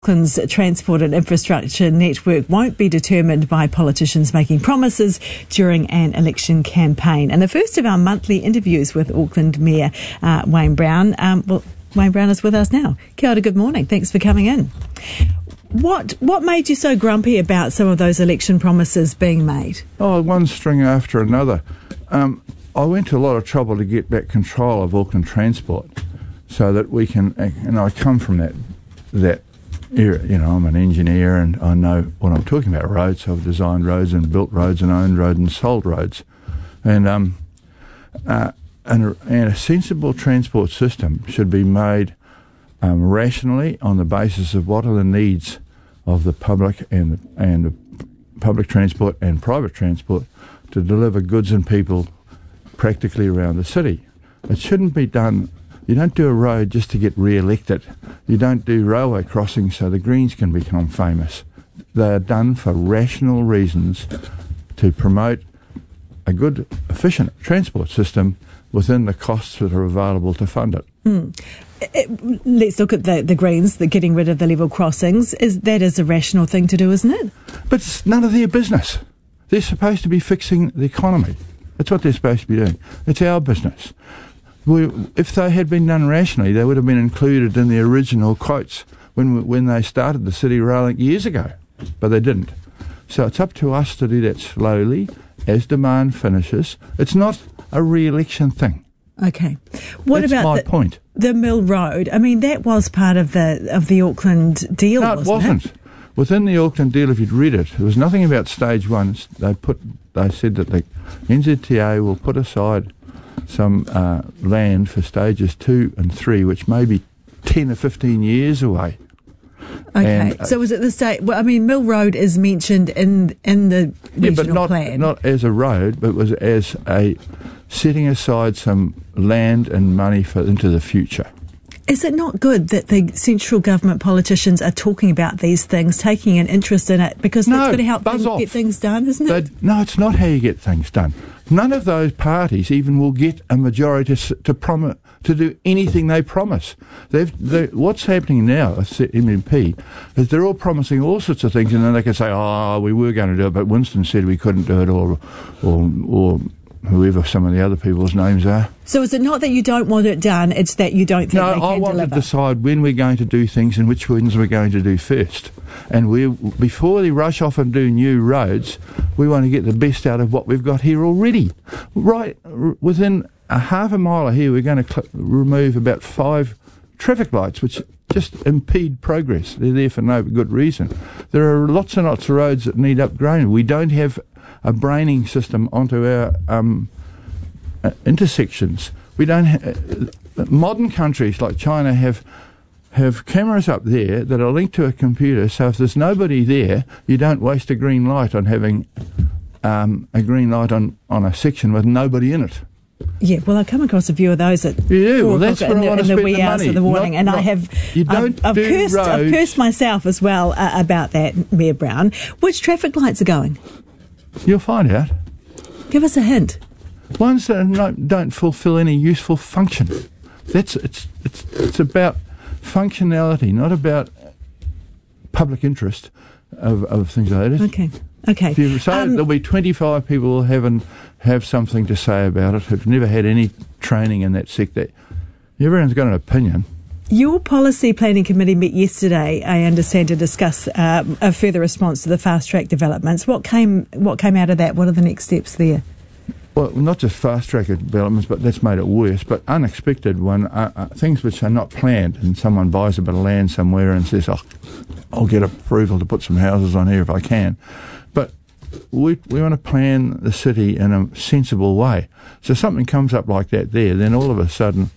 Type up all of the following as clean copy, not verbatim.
Auckland's transport and infrastructure network won't be determined by politicians making promises during an election campaign. And the first of our monthly interviews with Auckland Mayor Wayne Brown. Wayne Brown is with us now. Kia ora, good morning. Thanks for coming in. What made you so grumpy about some of those election promises being made? Oh, one string after another. I went to a lot of trouble to get back control of Auckland Transport so that we can, and I come from that area, I'm an engineer and I know what I'm talking about, roads. I've designed roads and built roads and owned roads and sold roads. And a sensible transport system should be made rationally on the basis of what are the needs of the public and the public transport and private transport to deliver goods and people practically around the city. It shouldn't be done. You don't do a road just to get re-elected. You don't do railway crossings so the Greens can become famous. They are done for rational reasons to promote a good, efficient transport system within the costs that are available to fund it. Let's look at the Greens, the getting rid of the level crossings. That is a rational thing to do, isn't it? But it's none of their business. They're supposed to be fixing the economy. That's what they're supposed to be doing. It's our business. If they had been done rationally, they would have been included in the original quotes when they started the City Rail years ago, but they didn't. So it's up to us to do that slowly as demand finishes. It's not a re-election thing. Okay. What That's about my point. The Mill Road? I mean, that was part of the Auckland deal, no, it wasn't. Within the Auckland deal, if you'd read it, there was nothing about stage one. They said that the NZTA will put aside some land for stages 2 and 3, which may be 10 or 15 years away. Okay, so was it the state? Well, I mean, Mill Road is mentioned in the regional plan. Not as a road, but was as a setting aside some land and money into the future. Is it not good that the central government politicians are talking about these things, taking an interest in it, because that's going to help them get things done, isn't it? No, it's not how you get things done. None of those parties even will get a majority to do anything they promise. What's happening now, MMP, is they're all promising all sorts of things, and then they can say, we were going to do it, but Winston said we couldn't do it, or whoever some of the other people's names are. So is it not that you don't want it done, it's that you don't think they can deliver? No, I want to decide when we're going to do things and which ones we're going to do first. And before we rush off and do new roads, we want to get the best out of what we've got here already. Right within a half a mile of here, we're going to remove about 5 traffic lights, which just impede progress. They're there for no good reason. There are lots and lots of roads that need upgrading. We don't have a braining system onto our intersections. We don't. Modern countries like China have cameras up there that are linked to a computer. So if there's nobody there, you don't waste a green light on having a green light on a section with nobody in it. Yeah, well, I've come across a few of those at that's where I want to spend the wee hours of the morning, and I've cursed myself as well about that, Mayor Brown. Which traffic lights are going? You'll find out. Give us a hint. Ones that don't fulfil any useful function. It's about functionality, not about public interest of things like that. Okay. If you say there'll be 25 people who have something to say about it, who've never had any training in that sector, everyone's got an opinion. Your policy planning committee met yesterday, I understand, to discuss a further response to the fast track developments. What came out of that? What are the next steps there? Well, not just fast track developments, but that's made it worse. But unexpected one, things which are not planned, and someone buys a bit of land somewhere and says, I'll get approval to put some houses on here if I can. But we want to plan the city in a sensible way. So something comes up like that there, then all of a sudden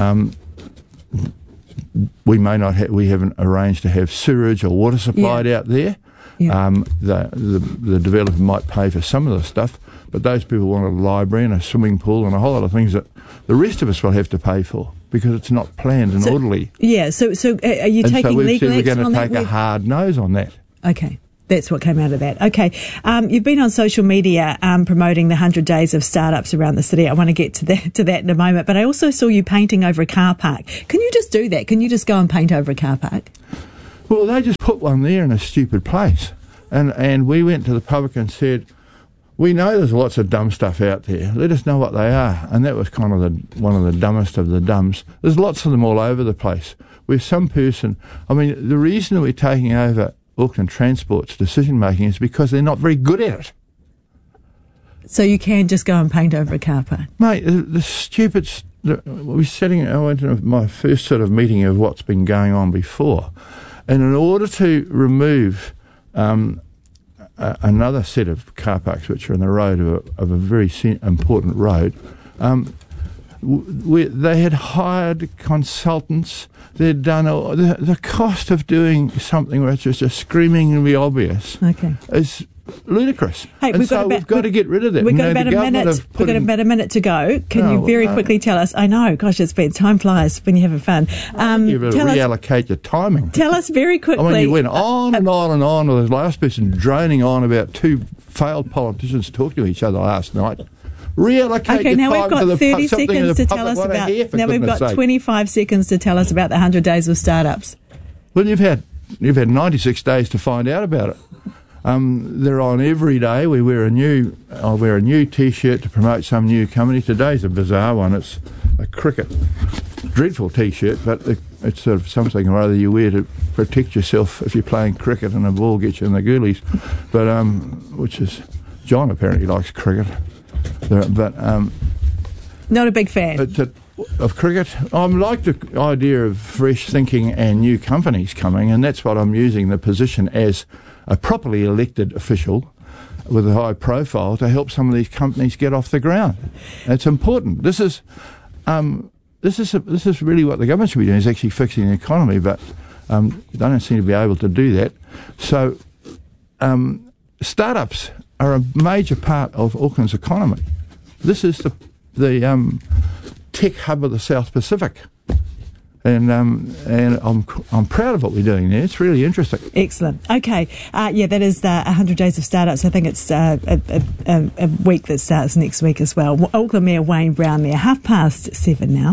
we haven't arranged to have sewage or water supplied out there. Yeah. The developer might pay for some of the stuff, but those people want a library and a swimming pool and a whole lot of things that the rest of us will have to pay for because it's not planned and orderly. Yeah, so are you taking legal action on that? We're going to take a hard nose on that. Okay. That's what came out of that. Okay. You've been on social media promoting the 100 Days of Startups around the city. I want to get to that in a moment. But I also saw you painting over a car park. Can you just do that? Can you just go and paint over a car park? Well, they just put one there in a stupid place. And we went to the public and said, we know there's lots of dumb stuff out there. Let us know what they are. And that was kind of one of the dumbest of the dumbs. There's lots of them all over the place. Where some person... I mean, the reason that we're taking over Auckland Transport's decision-making is because they're not very good at it. So you can just go and paint over a car park? Mate, the stupid... I went to my first sort of meeting of what's been going on before. And in order to remove... another set of car parks which are on the road of a very important road. They had hired consultants. They'd done the cost of doing something which is just screamingly obvious. Okay. Is ludicrous. Hey, we've got to get rid of that. We've got about a minute. We've got about a minute to go. Can you very quickly tell us? I know, gosh, time flies when you're having fun. You better reallocate your timing. Tell us very quickly. I mean, you went on and on and on with the last person droning on about two failed politicians talking to each other last night. Reallocate okay, now we've got 30 seconds to tell us about. Now we've got 25 seconds to tell us about the 100 days of startups. Well, you've had 96 days to find out about it. They're on every day. I wear a new T-shirt to promote some new company. Today's a bizarre one. It's a cricket, dreadful T-shirt, but it's sort of something or other you wear to protect yourself if you're playing cricket and a ball gets you in the goolies. But which is John apparently likes cricket, but not a big fan of cricket. I like the idea of fresh thinking and new companies coming, and that's what I'm using the position as a properly elected official with a high profile to help some of these companies get off the ground. It's important. This is really what the government should be doing, is actually fixing the economy, but they don't seem to be able to do that. So startups are a major part of Auckland's economy. This is the tech hub of the South Pacific. And I'm proud of what we're doing there. It's really interesting. Excellent. Okay. That is 100 Days of Startups. I think it's a week that starts next week as well. Auckland Mayor Wayne Brown there. 7:30 now.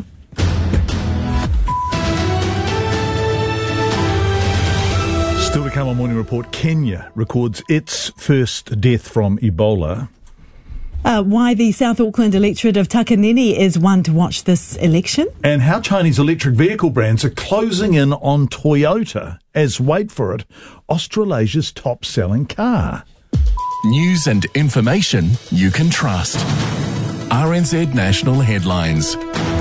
Still to come on Morning Report, Kenya records its first death from Ebola. Why the South Auckland electorate of Takanini is one to watch this election. And how Chinese electric vehicle brands are closing in on Toyota as, wait for it, Australasia's top-selling car. News and information you can trust. RNZ National Headlines.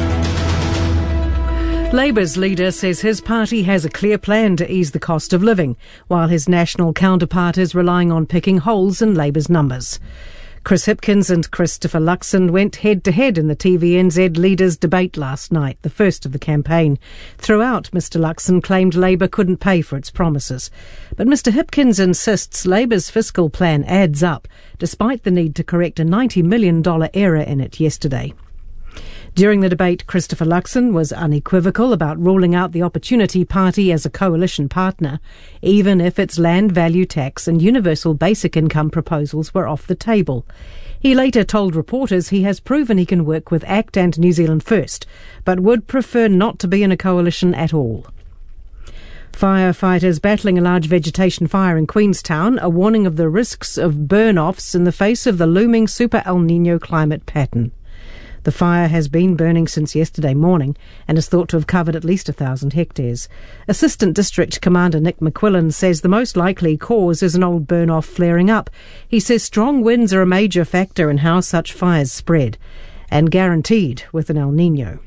Labour's leader says his party has a clear plan to ease the cost of living, while his national counterpart is relying on picking holes in Labour's numbers. Chris Hipkins and Christopher Luxon went head-to-head in the TVNZ leaders' debate last night, the first of the campaign. Throughout, Mr Luxon claimed Labour couldn't pay for its promises. But Mr Hipkins insists Labour's fiscal plan adds up, despite the need to correct a $90 million error in it yesterday. During the debate, Christopher Luxon was unequivocal about ruling out the Opportunity Party as a coalition partner, even if its land value tax and universal basic income proposals were off the table. He later told reporters he has proven he can work with ACT and New Zealand First, but would prefer not to be in a coalition at all. Firefighters battling a large vegetation fire in Queenstown are warning of the risks of burn-offs in the face of the looming Super El Niño climate pattern. The fire has been burning since yesterday morning and is thought to have covered at least 1,000 hectares. Assistant District Commander Nick McQuillan says the most likely cause is an old burn-off flaring up. He says strong winds are a major factor in how such fires spread, and guaranteed with an El Niño.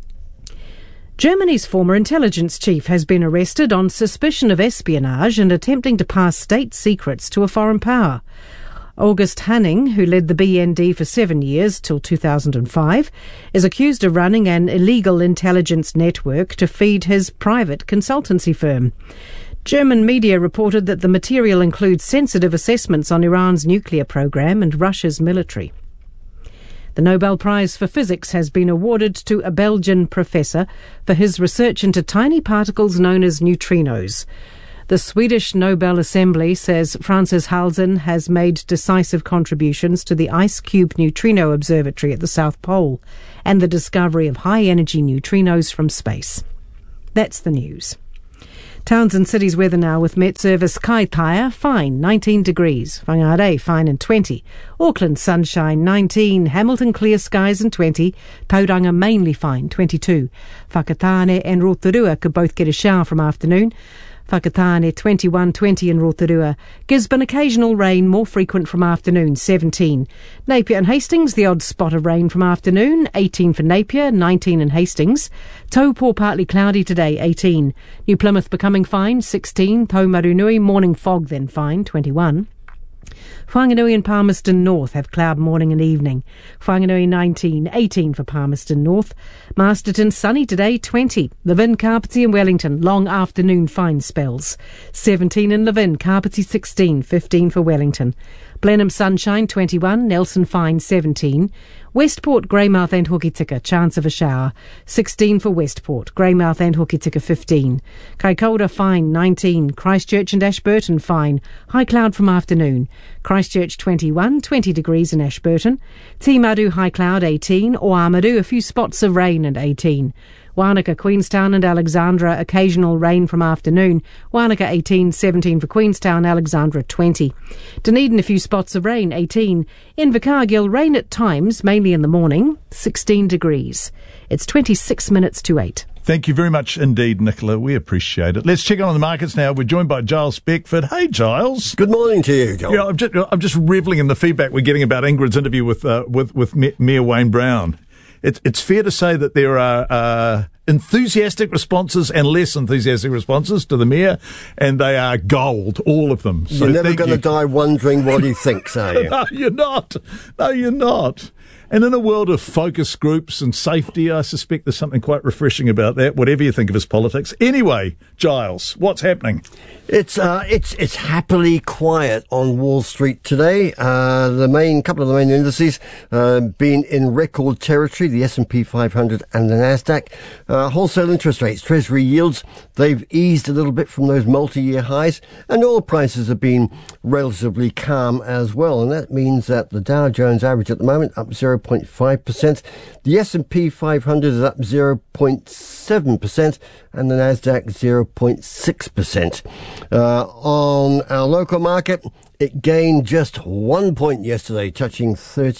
Germany's former intelligence chief has been arrested on suspicion of espionage and attempting to pass state secrets to a foreign power. August Hanning, who led the BND for 7 years till 2005, is accused of running an illegal intelligence network to feed his private consultancy firm. German media reported that the material includes sensitive assessments on Iran's nuclear program and Russia's military. The Nobel Prize for Physics has been awarded to a Belgian professor for his research into tiny particles known as neutrinos. The Swedish Nobel Assembly says Francis Halzen has made decisive contributions to the Ice Cube Neutrino Observatory at the South Pole and the discovery of high-energy neutrinos from space. That's the news. Towns and cities weather now with Met Service. Kaitaia, fine, 19 degrees. Whangarei, fine and 20. Auckland, sunshine, 19. Hamilton, clear skies and 20. Tauranga, mainly fine, 22. Whakatane and Rotorua could both get a shower from afternoon. Whakatane 21, 20 in Rotorua. Gisborne, occasional rain, more frequent from afternoon, 17. Napier and Hastings, the odd spot of rain from afternoon, 18 for Napier, 19 in Hastings. Taupo, partly cloudy today, 18. New Plymouth becoming fine, 16. Taumarunui, morning fog then fine, 21. Whanganui and Palmerston North have cloud morning and evening. Whanganui 19, 18 for Palmerston North. Masterton sunny today, 20. Levin, Kapiti and Wellington, long afternoon fine spells. 17 in Levin, Kapiti 16, 15 for Wellington. Blenheim sunshine 21, Nelson fine 17. Westport, Greymouth and Hokitika, chance of a shower. 16 for Westport, Greymouth and Hokitika 15. Kaikoura fine 19, Christchurch and Ashburton fine, high cloud from afternoon. Christchurch 21, 20 degrees in Ashburton. Timaru high cloud 18, Oamaru a few spots of rain and 18. Wānaka, Queenstown and Alexandra, occasional rain from afternoon. Wānaka 18, 17 for Queenstown, Alexandra 20. Dunedin, a few spots of rain, 18. Invercargill, rain at times, mainly in the morning, 16 degrees. It's 26 minutes to 8. Thank you very much indeed, Nicola. We appreciate it. Let's check on the markets now. We're joined by Giles Beckford. Hey, Giles. Good morning to you, John. Yeah, I'm just revelling in the feedback we're getting about Ingrid's interview with Mayor Wayne Brown. It's fair to say that there are enthusiastic responses and less enthusiastic responses to the Mayor, and they are gold, all of them. So you're never going to die wondering what he thinks, are you? No, you're not. No, you're not. And in a world of focus groups and safety, I suspect there's something quite refreshing about that, whatever you think of his politics. Anyway, Giles, what's happening? It's happily quiet on Wall Street today. Couple of the main indices been in record territory, the S&P 500 and the Nasdaq. Wholesale interest rates, Treasury yields, they've eased a little bit from those multi-year highs, and oil prices have been relatively calm as well. And that means that the Dow Jones average at the moment up 0.5%, the S&P 500 is up 0.7%, and the Nasdaq 0.6%. On our local market, it gained just 1 point yesterday, touching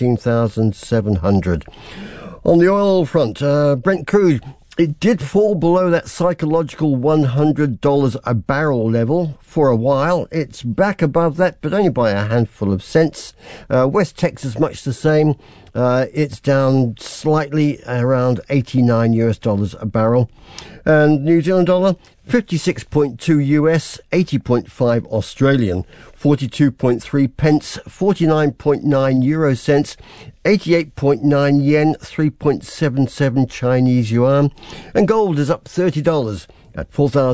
13,700. On the oil front, Brent crude, it did fall below that psychological $100 a barrel level for a while. It's back above that, but only by a handful of cents. West Texas, much the same. It's down slightly, around $89 a barrel. And New Zealand dollar, 56.2 US, 80.5 Australian, 42.3 pence, 49.9 euro cents, 88.9 yen, 3.77 Chinese yuan. And gold is up $30 at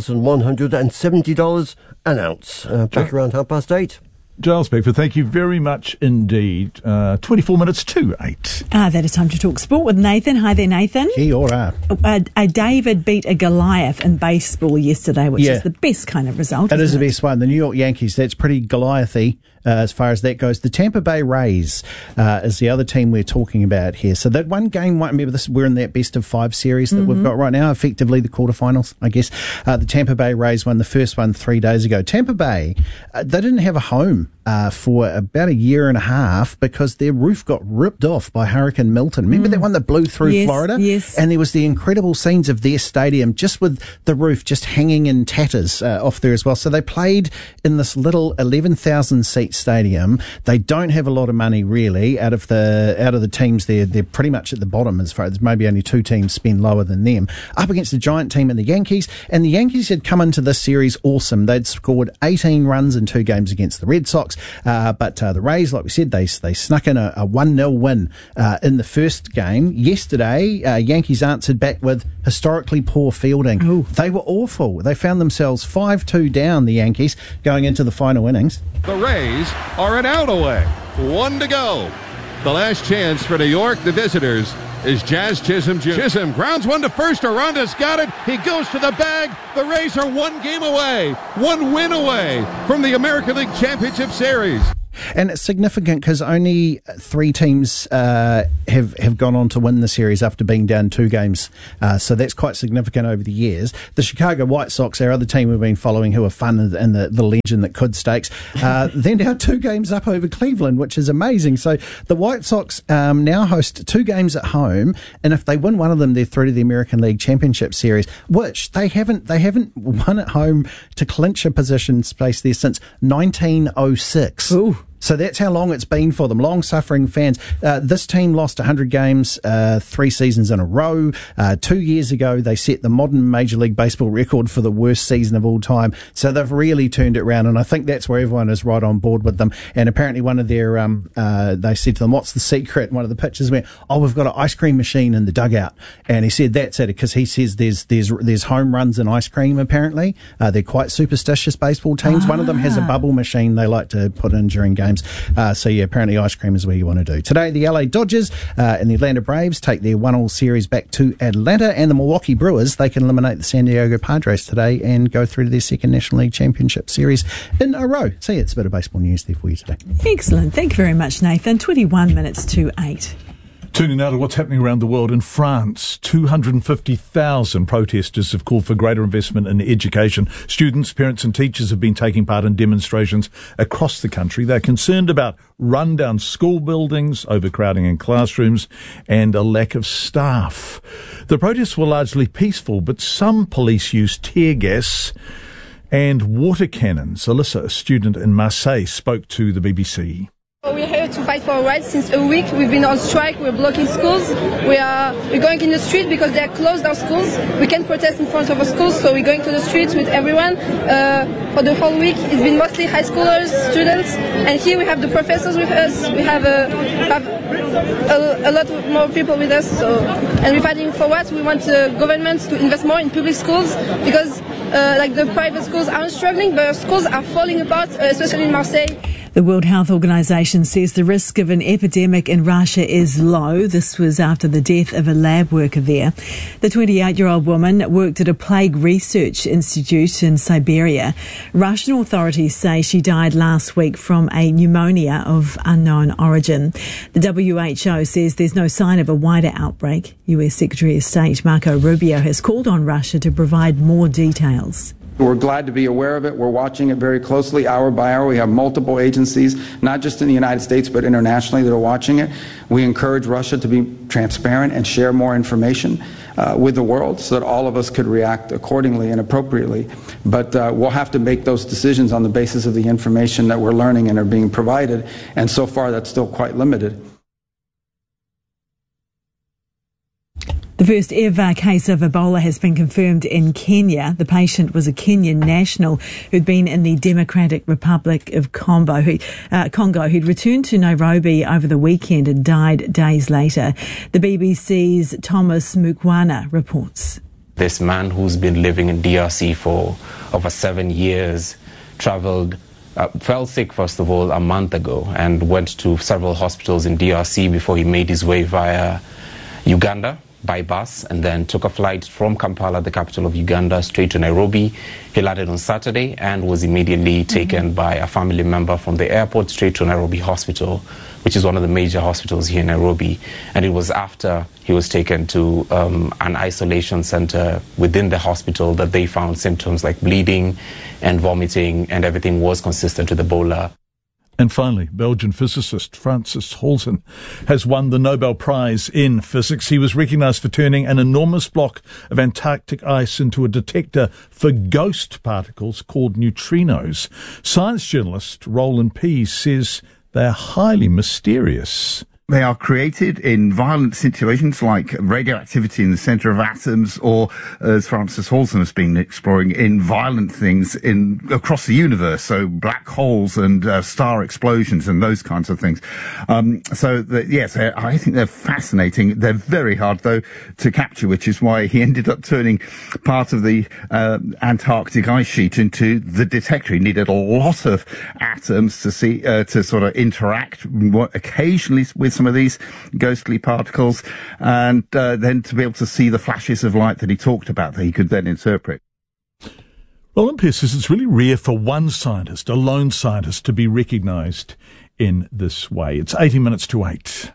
$4,170 an ounce. Back around 8:30. Giles Beckford, thank you very much indeed. 24 minutes to 8. That is time to talk sport with Nathan. Hi there, Nathan. Kia ora. A David beat a Goliath in baseball yesterday, which is the best kind of result. It is the best one. The New York Yankees, that's pretty Goliathy as far as that goes. The Tampa Bay Rays is the other team we're talking about here. So that one game, remember this, we're in that best of 5 series that we've got right now, effectively the quarterfinals, I guess. The Tampa Bay Rays won the first one 3 days ago. Tampa Bay, they didn't have a home for about a year and a half because their roof got ripped off by Hurricane Milton. Remember that one that blew through Florida? Yes. And there was the incredible scenes of their stadium just with the roof just hanging in tatters off there as well. So they played in this little 11,000 seat stadium. They don't have a lot of money really out of the teams there. They're pretty much at the bottom as far as maybe only 2 teams spend lower than them. Up against the giant team in the Yankees. And the Yankees had come into this series awesome. They'd scored 18 runs in 2 games against the Red Sox. But the Rays, like we said, they snuck in a 1-0 win in the first game. Yesterday, Yankees answered back with historically poor fielding. Ooh. They were awful. They found themselves 5-2 down, the Yankees, going into the final innings. The Rays are an out away. 1 to go. The last chance for New York, the visitors, is Jazz Chisholm Jr. Chisholm grounds one to first. Aranda's got it. He goes to the bag. The Rays are 1 game away, 1 win away from the American League Championship Series. And it's significant because only 3 teams have gone on to win the series after being down 2 games. So that's quite significant over the years. The Chicago White Sox, our other team we've been following, who are fun and the legend that could stakes, they're now 2 games up over Cleveland, which is amazing. So the White Sox now host 2 games at home, and if they win one of them, they're through to the American League Championship Series, which they haven't won at home to clinch a position space there since 1906. Ooh. So that's how long it's been for them. Long-suffering fans. This team lost 100 games 3 seasons in a row. 2 years ago, they set the modern Major League Baseball record for the worst season of all time. So they've really turned it around, and I think that's where everyone is right on board with them. And apparently one of their, they said to them, what's the secret? And one of the pitchers went, we've got an ice cream machine in the dugout. And he said that's it, because he says there's home runs and ice cream, apparently. They're quite superstitious baseball teams. One of them has a bubble machine they like to put in during games. Apparently ice cream is where you want to do. Today, the LA Dodgers and the Atlanta Braves take their 1-1 series back to Atlanta, and the Milwaukee Brewers, they can eliminate the San Diego Padres today and go through to their second National League Championship Series in a row. So it's a bit of baseball news there for you today. Excellent. Thank you very much, Nathan. 21 minutes to 8. Turning now to what's happening around the world. In France, 250,000 protesters have called for greater investment in education. Students, parents and teachers have been taking part in demonstrations across the country. They're concerned about rundown school buildings, overcrowding in classrooms and a lack of staff. The protests were largely peaceful, but some police used tear gas and water cannons. Alyssa, a student in Marseille, spoke to the BBC. We're here to fight for our rights since a week. We've been on strike. We're blocking schools. We're going in the street because they closed our schools. We can't protest in front of our schools, so we're going to the streets with everyone. For the whole week, it's been mostly high schoolers, students, and here we have the professors with us. We have a lot more people with us. And we're fighting for what? We want the government to invest more in public schools because the private schools aren't struggling, but our schools are falling apart, especially in Marseille. The World Health Organization says the risk of an epidemic in Russia is low. This was after the death of a lab worker there. The 28-year-old woman worked at a plague research institute in Siberia. Russian authorities say she died last week from a pneumonia of unknown origin. The WHO says there's no sign of a wider outbreak. US Secretary of State Marco Rubio has called on Russia to provide more details. We're glad to be aware of it. We're watching it very closely, hour by hour. We have multiple agencies, not just in the United States, but internationally, that are watching it. We encourage Russia to be transparent and share more information with the world so that all of us could react accordingly and appropriately. But we'll have to make those decisions on the basis of the information that we're learning and are being provided. And so far, that's still quite limited. The first ever case of Ebola has been confirmed in Kenya. The patient was a Kenyan national who'd been in the Democratic Republic of Congo, who'd returned to Nairobi over the weekend and died days later. The BBC's Thomas Mukwana reports. This man who's been living in DRC for over 7 years fell sick, first of all, a month ago and went to several hospitals in DRC before he made his way via Uganda by bus and then took a flight from Kampala, the capital of Uganda, straight to Nairobi. He landed on Saturday and was immediately taken by a family member from the airport straight to Nairobi Hospital, which is one of the major hospitals here in Nairobi. And it was after he was taken to an isolation center within the hospital that they found symptoms like bleeding and vomiting, and everything was consistent with Ebola. And finally, Belgian physicist Francis Halsen has won the Nobel Prize in Physics. He was recognised for turning an enormous block of Antarctic ice into a detector for ghost particles called neutrinos. Science journalist Roland Pease says they're highly mysterious. They are created in violent situations like radioactivity in the centre of atoms, or, as Francis Halsen has been exploring, in violent things across the universe, so black holes and star explosions and those kinds of things. Yes, I think they're fascinating. They're very hard, though, to capture, which is why he ended up turning part of the Antarctic ice sheet into the detector. He needed a lot of atoms to see to sort of interact occasionally with some of these ghostly particles, and then to be able to see the flashes of light that he talked about that he could then interpret. Roland Pease says it's really rare for one scientist, a lone scientist, to be recognised in this way. It's 80 minutes to 8.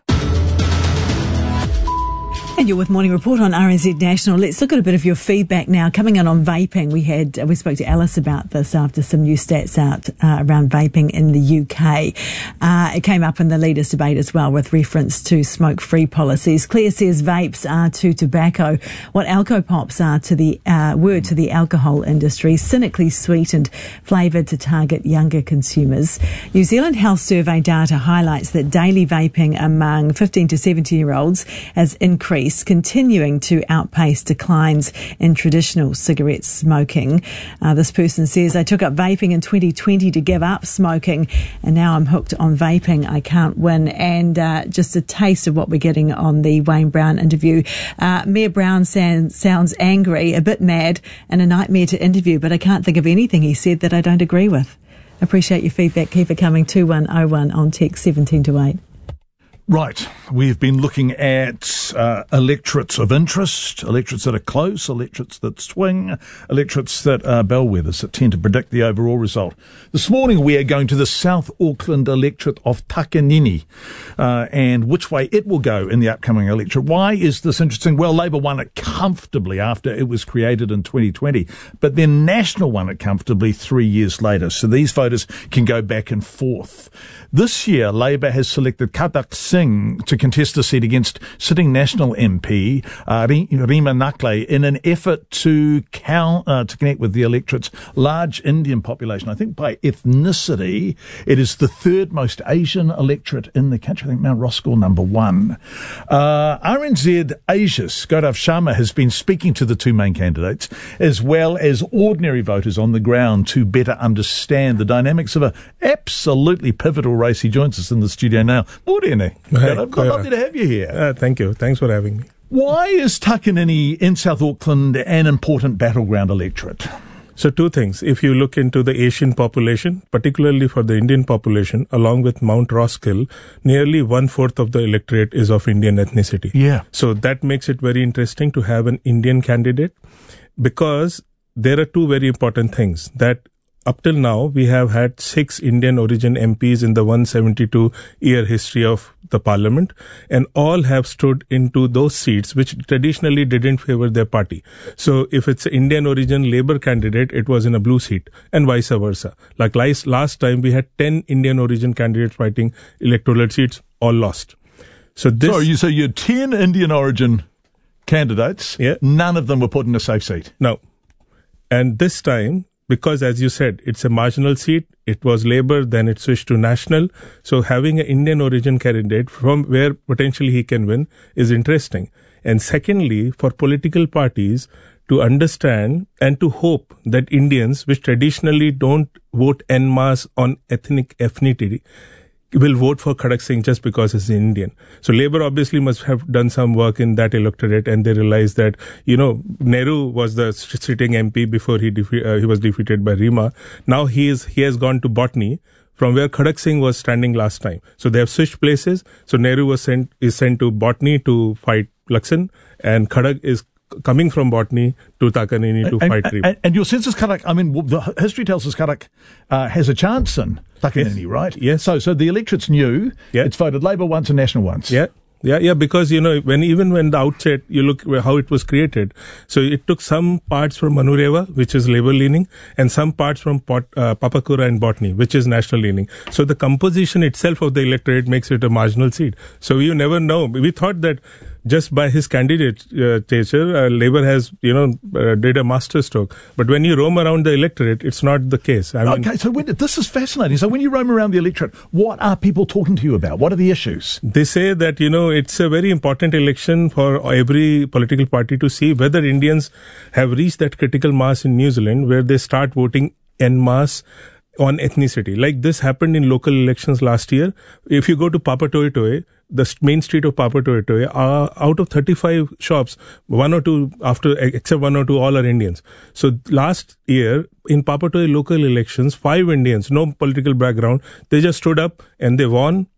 And you're with Morning Report on RNZ National. Let's look at a bit of your feedback now. Coming in on vaping, we spoke to Alice about this after some new stats out around vaping in the UK. It came up in the leaders' debate as well with reference to smoke-free policies. Claire says vapes are to tobacco what Alco-Pops are to the to the alcohol industry, cynically sweetened, flavoured to target younger consumers. New Zealand Health Survey data highlights that daily vaping among 15 to 17-year-olds has increased, continuing to outpace declines in traditional cigarette smoking. This person says, I took up vaping in 2020 to give up smoking, and now I'm hooked on vaping. I can't win. And just a taste of what we're getting on the Wayne Brown interview. Mayor Brown sounds angry, a bit mad, and a nightmare to interview, but I can't think of anything he said that I don't agree with. Appreciate your feedback. Keep it coming. 2101 on text 17 to 8. Right, we've been looking at electorates of interest, electorates that are close, electorates that swing, electorates that are bellwethers that tend to predict the overall result. This morning we are going to the South Auckland electorate of Takanini and which way it will go in the upcoming electorate. Why is this interesting? Well, Labour won it comfortably after it was created in 2020, but then National won it comfortably 3 years later, so these voters can go back and forth. This year, Labour has selected Katak Singh to contest the seat against sitting National MP Rima Nakle in an effort to connect with the electorate's large Indian population. I think by ethnicity, it is the third most Asian electorate in the country. I think Mount Roskill number 1. RNZ Asia's Gaurav Sharma has been speaking to the two main candidates as well as ordinary voters on the ground to better understand the dynamics of an absolutely pivotal race. He joins us in the studio now. Morena. Lovely to have you here. Thank you. Thanks for having me. Why is Takanini in South Auckland an important battleground electorate? So two things. If you look into the Asian population, particularly for the Indian population, along with Mount Roskill, nearly 1/4 of the electorate is of Indian ethnicity. Yeah. So that makes it very interesting to have an Indian candidate, because there are two very important things that up till now, we have had 6 Indian origin MPs in the 172-year history of the parliament, and all have stood into those seats which traditionally didn't favor their party. So if it's an Indian origin Labour candidate, it was in a blue seat, and vice versa. Like last time, we had 10 Indian origin candidates fighting electoral seats, all lost. So this... So you had 10 Indian origin candidates, yeah. None of them were put in a safe seat. No. And this time, because as you said, it's a marginal seat, it was Labour, then it switched to National. So having an Indian origin candidate from where potentially he can win is interesting. And secondly, for political parties to understand and to hope that Indians, which traditionally don't vote en masse on ethnic affinity, will vote for Kadak Singh just because he's Indian. So Labour obviously must have done some work in that electorate, and they realized that, Nehru was the sitting MP before he was defeated by Rima. Now he has gone to Botany, from where Kadak Singh was standing last time. So they have switched places. So Nehru is sent to Botany to fight Laksan, and Kadak is coming from Botany to Takanini to fight Rima. And your sense is Kadak, the history tells us Kadak has a chance in Takanini, yes. Right? Yes. So the electorate's new. Yeah. It's voted Labour once and National once. Yeah. Yeah, because, when the outset, you look how it was created. So it took some parts from Manureva, which is Labour leaning, and some parts from Papakura and Botany, which is National leaning. So the composition itself of the electorate makes it a marginal seat. So you never know. We thought that just by his candidature, Labour has, did a masterstroke. But when you roam around the electorate, it's not the case. So this is fascinating. So when you roam around the electorate, what are people talking to you about? What are the issues? They say that, it's a very important election for every political party to see whether Indians have reached that critical mass in New Zealand where they start voting en masse on ethnicity. Like this happened in local elections last year. If you go to Papatoetoe, the main street of Papatoetoe, out of 35 shops, except one or two, all are Indians. So last year, in Papatoetoe local elections, 5 Indians, no political background, they just stood up and they won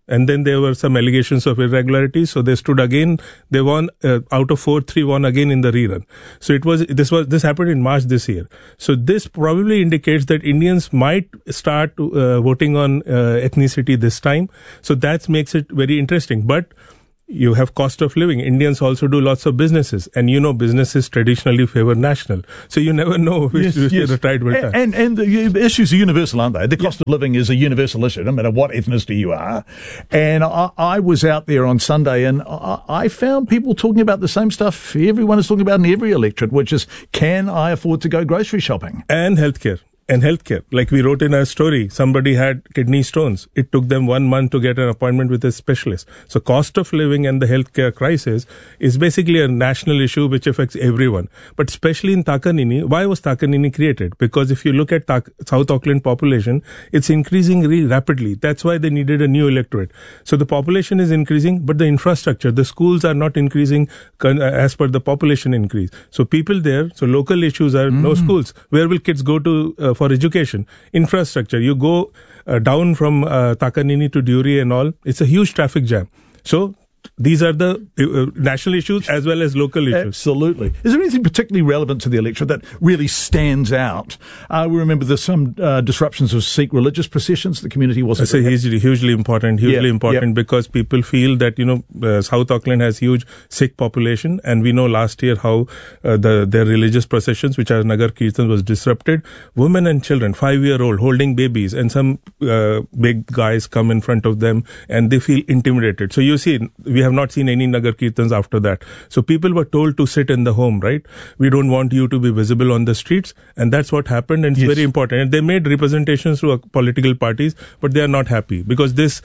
And then there were some allegations of irregularities. So they stood again. They won out of 4, 3 won again in the rerun. So this happened in March this year. So this probably indicates that Indians might start voting on ethnicity this time. So that makes it very interesting. But you have cost of living. Indians also do lots of businesses, and businesses traditionally favor national. So you never know which the tide will turn. And the issues are universal, aren't they? The cost of living is a universal issue, no matter what ethnicity you are. And I was out there on Sunday, and I found people talking about the same stuff everyone is talking about in every electorate, which is, can I afford to go grocery shopping? And healthcare. Like we wrote in our story, somebody had kidney stones. It took them 1 month to get an appointment with a specialist. So cost of living and the healthcare crisis is basically a national issue which affects everyone. But especially in Takanini, why was Takanini created? Because if you look at South Auckland population, it's increasing really rapidly. That's why they needed a new electorate. So the population is increasing, but the infrastructure, the schools are not increasing as per the population increase. So people there, so local issues are no schools. Where will kids go to for education? Infrastructure. You go down from Takanini to Dury and all, it's a huge traffic jam. So these are the national issues as well as local issues. Absolutely. Is there anything particularly relevant to the electorate that really stands out? We remember there's some disruptions of Sikh religious processions. The community wasn't... It's hugely important because people feel that, South Auckland has huge Sikh population, and we know last year how their religious processions, which are Nagar Kirtan, was disrupted. Women and children, 5-year-old, holding babies, and some big guys come in front of them and they feel intimidated. So you see, we have not seen any Nagar Kirtans after that. So people were told to sit in the home, right? We don't want you to be visible on the streets. And that's what happened. And it's very important. And they made representations to political parties, but they are not happy because this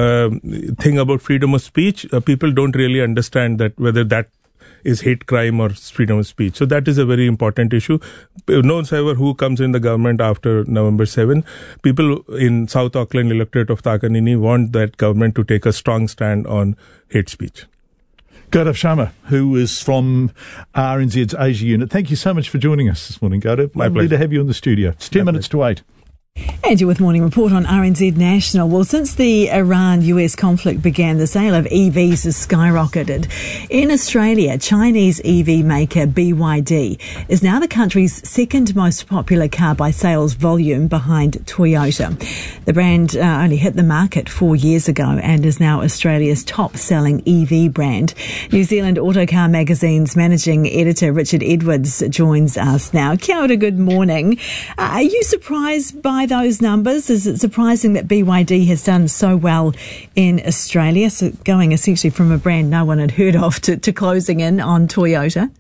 thing about freedom of speech, people don't really understand that whether that is hate crime or freedom of speech. So that is a very important issue. No matter who comes in the government after November 7, people in South Auckland electorate of Takanini want that government to take a strong stand on hate speech. Gaurav Sharma, who is from RNZ's Asia unit. Thank you so much for joining us this morning, Gaurav. Lovely to have you in the studio. It's 10 minutes to 8. And you're with Morning Report on RNZ National. Well, since the Iran-US conflict began, the sale of EVs has skyrocketed. In Australia, Chinese EV maker BYD is now the country's second most popular car by sales volume behind Toyota. The brand only hit the market 4 years ago and is now Australia's top-selling EV brand. New Zealand Autocar Magazine's managing editor Richard Edwards joins us now. Kia ora, good morning. Are you surprised by those numbers? Is it surprising that BYD has done so well in Australia, so going essentially from a brand no one had heard of to closing in on Toyota?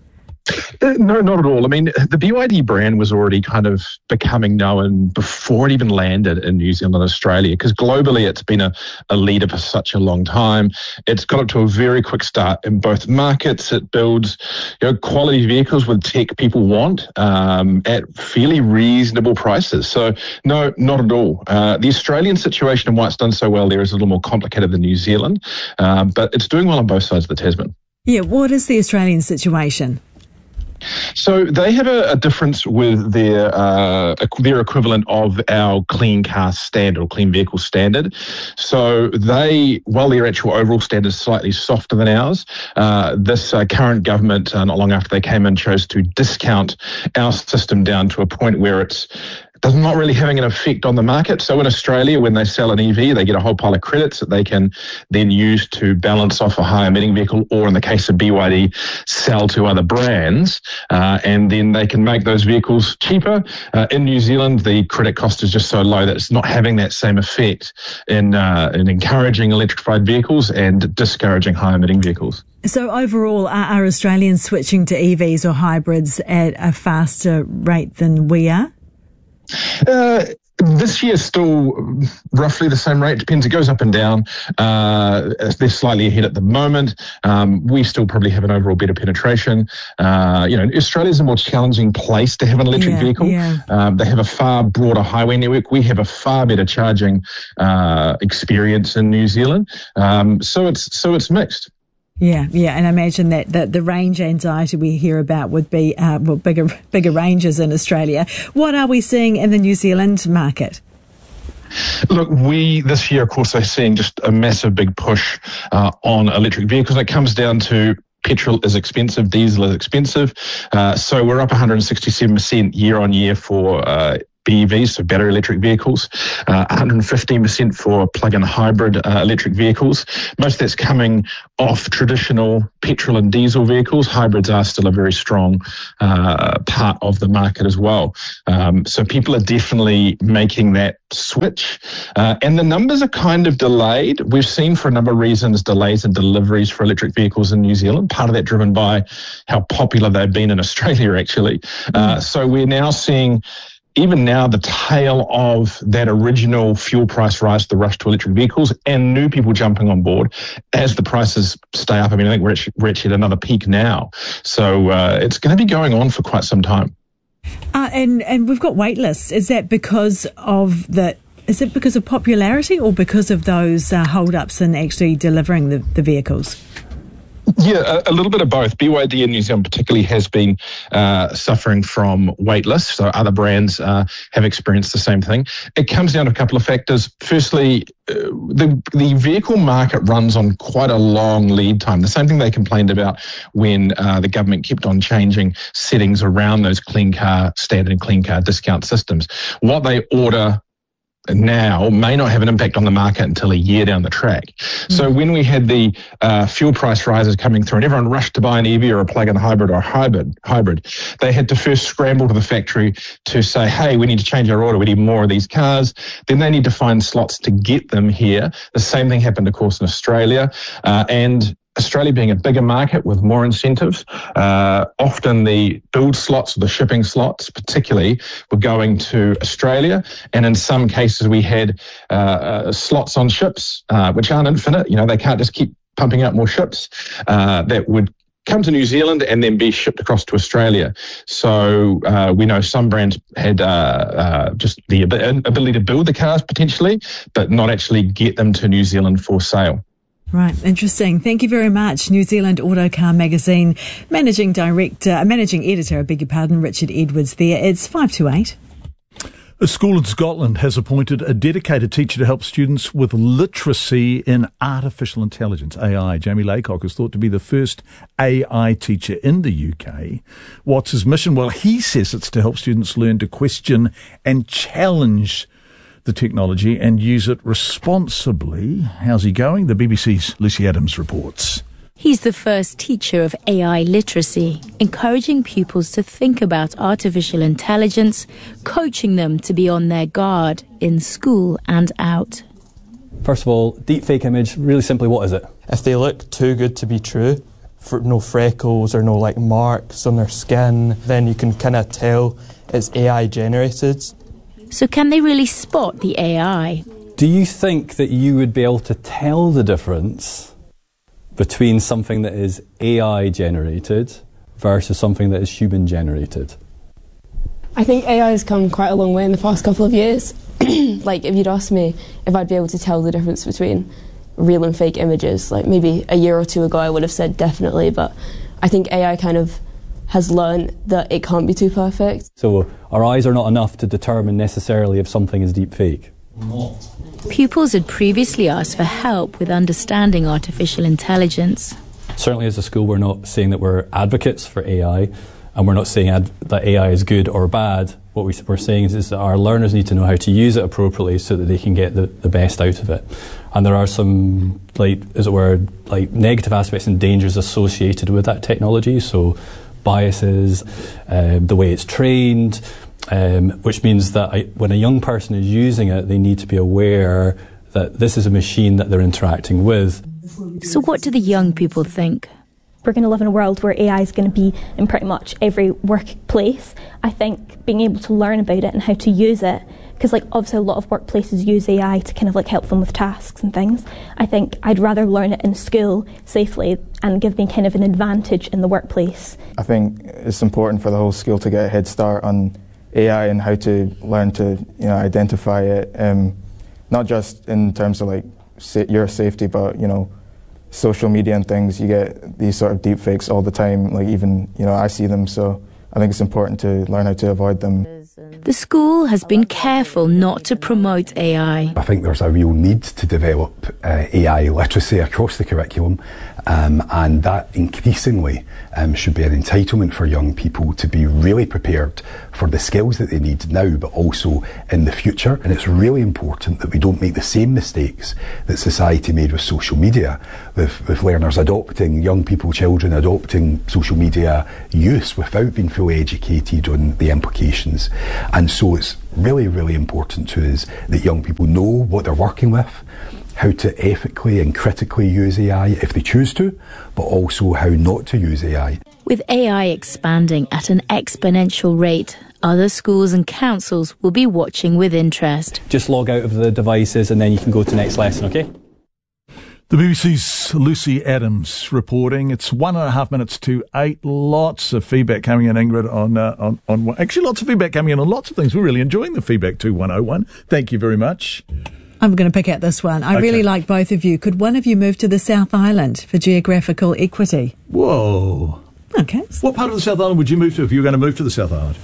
No, not at all. I mean, the BYD brand was already kind of becoming known before it even landed in New Zealand and Australia, because globally it's been a leader for such a long time. It's got up to a very quick start in both markets. It builds quality vehicles with tech people want at fairly reasonable prices. So no, not at all. The Australian situation and why it's done so well there is a little more complicated than New Zealand, but it's doing well on both sides of the Tasman. Yeah, what is the Australian situation? So they have a difference with their equivalent of our clean car standard or clean vehicle standard. So while their actual overall standard is slightly softer than ours, this current government, not long after they came in, chose to discount our system down to a point where it's not really having an effect on the market. So in Australia, when they sell an EV, they get a whole pile of credits that they can then use to balance off a high emitting vehicle, or in the case of BYD, sell to other brands, and then they can make those vehicles cheaper. In New Zealand, the credit cost is just so low that it's not having that same effect in encouraging electrified vehicles and discouraging high emitting vehicles. So overall, are Australians switching to EVs or hybrids at a faster rate than we are? This year still roughly the same rate. Depends. It goes up and down. They're slightly ahead at the moment. We still probably have an overall better penetration. Australia's a more challenging place to have an electric vehicle. Yeah. They have a far broader highway network. We have a far better charging experience in New Zealand. So it's mixed. Yeah, and I imagine that the range anxiety we hear about would be bigger ranges in Australia. What are we seeing in the New Zealand market? Look, we this year, of course, are seeing just a massive big push on electric vehicles. It comes down to petrol is expensive, diesel is expensive. So we're up 167% year on year for BEVs, so battery electric vehicles, 115% for plug-in hybrid electric vehicles. Most of that's coming off traditional petrol and diesel vehicles. Hybrids are still a very strong part of the market as well. So people are definitely making that switch. And the numbers are kind of delayed. We've seen for a number of reasons delays in deliveries for electric vehicles in New Zealand, part of that driven by how popular they've been in Australia, actually. So we're now seeing even now the tail of that original fuel price rise, the rush to electric vehicles, and new people jumping on board as the prices stay up. I mean, I think we're actually at another peak now. So it's going to be going on for quite some time. And we've got wait lists. Is that because of popularity or because of those hold-ups in actually delivering the vehicles? Yeah, a little bit of both. BYD in New Zealand particularly has been suffering from wait lists, so other brands have experienced the same thing. It comes down to a couple of factors. Firstly, the vehicle market runs on quite a long lead time. The same thing they complained about when the government kept on changing settings around those standard clean car discount systems. What they order now may not have an impact on the market until a year down the track. So when we had the fuel price rises coming through and everyone rushed to buy an EV or a plug-in hybrid or a hybrid, they had to first scramble to the factory to say, hey, we need to change our order, we need more of these cars. Then they need to find slots to get them here. The same thing happened, of course, in Australia. And Australia being a bigger market with more incentives, often the build slots, or the shipping slots particularly, were going to Australia. And in some cases we had slots on ships, which aren't infinite. You know, they can't just keep pumping out more ships that would come to New Zealand and then be shipped across to Australia. So we know some brands had just the ability to build the cars potentially, but not actually get them to New Zealand for sale. Right, interesting. Thank you very much. New Zealand Autocar Magazine managing editor, Richard Edwards there. It's 5:08. A school in Scotland has appointed a dedicated teacher to help students with literacy in artificial intelligence, AI. Jamie Laycock is thought to be the first AI teacher in the UK. What's his mission? Well, he says it's to help students learn to question and challenge the technology and use it responsibly. How's he going? The BBC's Lucy Adams reports. He's the first teacher of AI literacy, encouraging pupils to think about artificial intelligence, coaching them to be on their guard in school and out. First of all, deepfake image, really simply, what is it? If they look too good to be true, for no freckles or no like marks on their skin, then you can kind of tell it's AI generated. So can they really spot the AI? Do you think that you would be able to tell the difference between something that is AI generated versus something that is human generated? I think AI has come quite a long way in the past couple of years. Like, if you'd asked me if I'd be able to tell the difference between real and fake images, like maybe a year or two ago I would have said definitely, but I think AI kind of has learned that it can't be too perfect. So our eyes are not enough to determine necessarily if something is deep fake. Pupils had previously asked for help with understanding artificial intelligence. Certainly as a school we're not saying that we're advocates for AI, and we're not saying that AI is good or bad. What we're saying is that our learners need to know how to use it appropriately so that they can get the best out of it. And there are some, negative aspects and dangers associated with that technology. So biases, the way it's trained, which means that when a young person is using it, they need to be aware that this is a machine that they're interacting with. So what do the young people think? We're going to live in a world where AI is going to be in pretty much every workplace. I think being able to learn about it and how to use it, because obviously a lot of workplaces use AI to kind of help them with tasks and things. I think I'd rather learn it in school safely and give me kind of an advantage in the workplace. I think it's important for the whole school to get a head start on AI and how to learn to identify it, not just in terms of your safety, but social media and things. You get these sort of deep fakes all the time, even I see them, so I think it's important to learn how to avoid them. The school has been careful not to promote AI. I think there's a real need to develop AI literacy across the curriculum, and that increasingly should be an entitlement for young people to be really prepared for the skills that they need now, but also in the future. And it's really important that we don't make the same mistakes that society made with social media, with learners adopting, young people, children adopting social media use without being fully educated on the implications. And so it's really, really important to us that young people know what they're working with, how to ethically and critically use AI if they choose to, but also how not to use AI. With AI expanding at an exponential rate, other schools and councils will be watching with interest. Just log out of the devices and then you can go to the next lesson, okay? The BBC's Lucy Adams reporting. It's 1.5 minutes to 8. Lots of feedback coming in, Ingrid, on actually lots of feedback coming in on lots of things. We're really enjoying the feedback 2101. Thank you very much. I'm going to pick out this one. I really like both of you. Could one of you move to the South Island for geographical equity? Whoa. Okay. What part of the South Island would you move to if you were going to move to the South Island?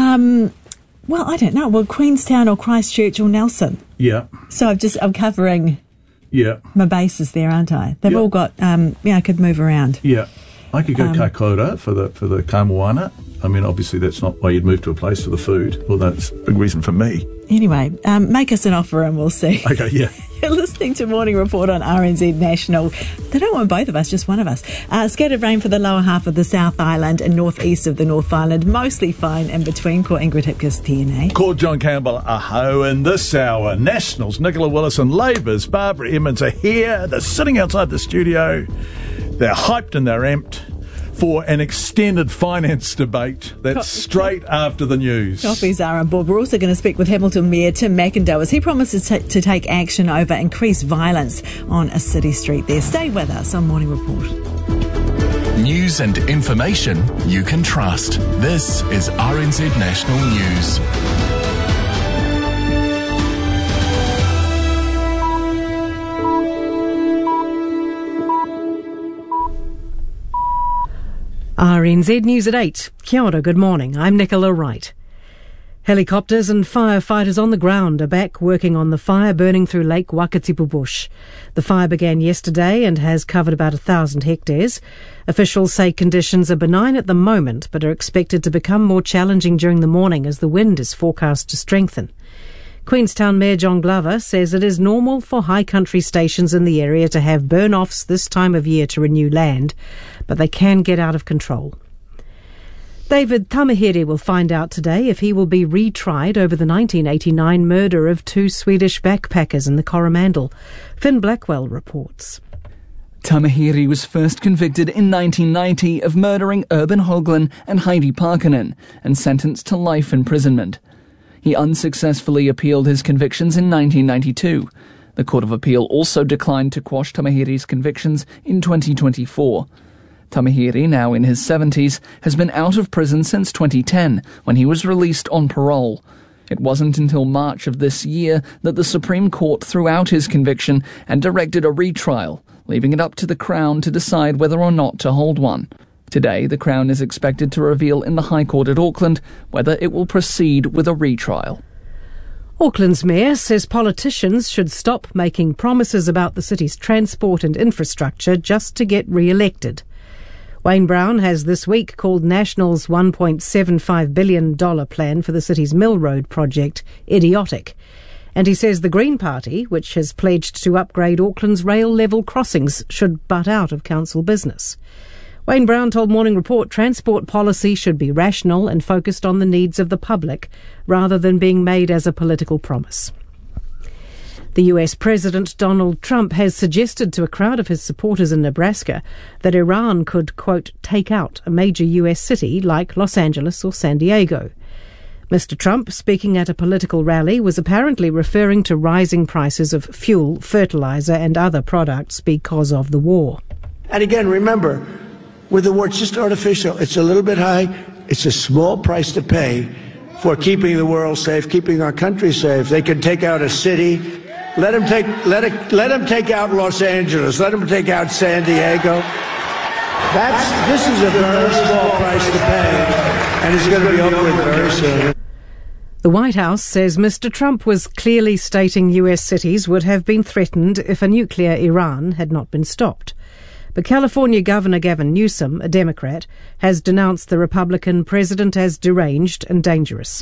Well, I don't know. Well, Queenstown or Christchurch or Nelson. Yeah. So I'm covering my bases there, aren't I? They've all got, I could move around. Yeah. I could go Kaikoura for the Kaimoana. I mean, obviously that's not why you'd move to a place for the food, although that's a big reason for me. Anyway, make us an offer and we'll see. Okay, yeah. You're listening to Morning Report on RNZ National. They don't want both of us, just one of us. Scattered rain for the lower half of the South Island and northeast of the North Island. Mostly fine in between. Ko Ingrid Hipkiss, TNA. Ko John Campbell, aho. In this hour, Nationals, Nicola Willis and Labour's Barbara Emmons are here. They're sitting outside the studio. They're hyped and they're amped for an extended finance debate that's straight after the news. Coffees are on board. We're also going to speak with Hamilton Mayor Tim McIndoe as he promises to take action over increased violence on a city street there. Stay with us on Morning Report. News and information you can trust. This is RNZ National News. RNZ News at 8. Kia ora, good morning. I'm Nicola Wright. Helicopters and firefighters on the ground are back working on the fire burning through Lake Wakatipu Bush. The fire began yesterday and has covered about 1,000 hectares. Officials say conditions are benign at the moment, but are expected to become more challenging during the morning as the wind is forecast to strengthen. Queenstown Mayor John Glover says it is normal for high country stations in the area to have burn-offs this time of year to renew land, but they can get out of control. David Tamihere will find out today if he will be retried over the 1989 murder of 2 Swedish backpackers in the Coromandel. Finn Blackwell reports. Tamihere was first convicted in 1990 of murdering Urban Hoagland and Heidi Parkkonen and sentenced to life imprisonment. He unsuccessfully appealed his convictions in 1992. The Court of Appeal also declined to quash Tamihere's convictions in 2024. Tamihere, now in his 70s, has been out of prison since 2010, when he was released on parole. It wasn't until March of this year that the Supreme Court threw out his conviction and directed a retrial, leaving it up to the Crown to decide whether or not to hold one. Today, the Crown is expected to reveal in the High Court at Auckland whether it will proceed with a retrial. Auckland's mayor says politicians should stop making promises about the city's transport and infrastructure just to get re-elected. Wayne Brown has this week called National's $1.75 billion plan for the city's Mill Road project idiotic. And he says the Green Party, which has pledged to upgrade Auckland's rail-level crossings, should butt out of council business. Wayne Brown told Morning Report transport policy should be rational and focused on the needs of the public rather than being made as a political promise. The US President Donald Trump has suggested to a crowd of his supporters in Nebraska that Iran could, quote, take out a major US city like Los Angeles or San Diego. Mr. Trump, speaking at a political rally, was apparently referring to rising prices of fuel, fertilizer and other products because of the war. And again, remember, with the war, it's just artificial. It's a little bit high. It's a small price to pay for keeping the world safe, keeping our country safe. They can take out a city. Let them take out Los Angeles. Let them take out San Diego. This is a very small price to pay, and it's going to be over very soon. The White House says Mr. Trump was clearly stating US cities would have been threatened if a nuclear Iran had not been stopped. But California Governor Gavin Newsom, a Democrat, has denounced the Republican president as deranged and dangerous.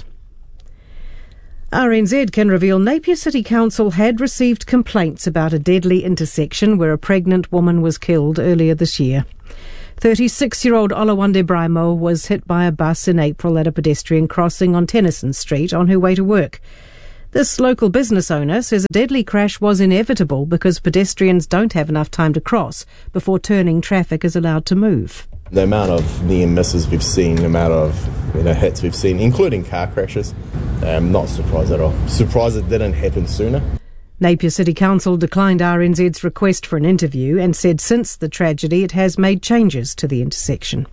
RNZ can reveal Napier City Council had received complaints about a deadly intersection where a pregnant woman was killed earlier this year. 36-year-old Olawande Braimo was hit by a bus in April at a pedestrian crossing on Tennyson Street on her way to work. This local business owner says a deadly crash was inevitable because pedestrians don't have enough time to cross before turning traffic is allowed to move. The amount of near misses we've seen, the amount of hits we've seen, including car crashes, I'm not surprised at all. Surprised it didn't happen sooner. Napier City Council declined RNZ's request for an interview and said since the tragedy it has made changes to the intersection.